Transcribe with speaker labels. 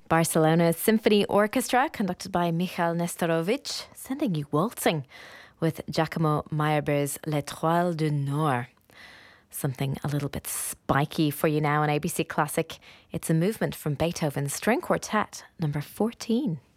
Speaker 1: Barcelona's Symphony Orchestra, conducted by Michal Nestorovic, sending you waltzing with Giacomo Meyerbeer's L'Étoile du Nord. Something a little bit spiky for you now on ABC Classic. It's a movement from Beethoven's String Quartet, number 14.